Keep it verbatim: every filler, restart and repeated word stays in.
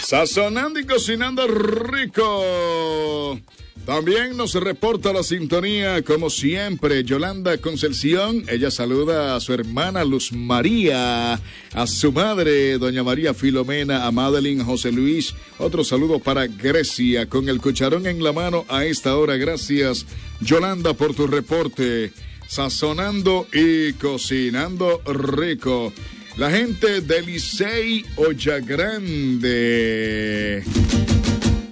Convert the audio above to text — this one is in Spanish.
Sazonando y cocinando rico. También nos reporta la sintonía, como siempre, Yolanda Concepción. Ella saluda a su hermana Luz María, a su madre, doña María Filomena, a Madeline José Luis. Otro saludo para Grecia, con el cucharón en la mano a esta hora. Gracias, Yolanda, por tu reporte. Sazonando y cocinando rico. La gente de Licey Olla Grande.